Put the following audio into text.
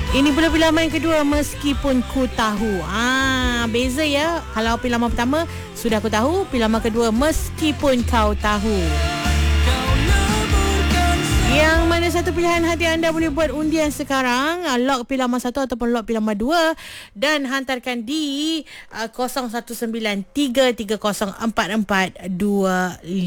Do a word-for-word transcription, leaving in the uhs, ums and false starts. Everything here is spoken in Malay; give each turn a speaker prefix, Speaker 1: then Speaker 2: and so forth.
Speaker 1: Ini pula pilihan kedua, meskipun ku tahu. Ah, beza ya. Kalau pilihan pertama sudah aku tahu, pilihan kedua meskipun kau tahu. Yang mana satu pilihan hati anda boleh buat undian sekarang, lock pilihan satu ataupun lock pilihan dua, dan hantarkan di uh, kosong satu sembilan tiga tiga kosong empat empat dua lima.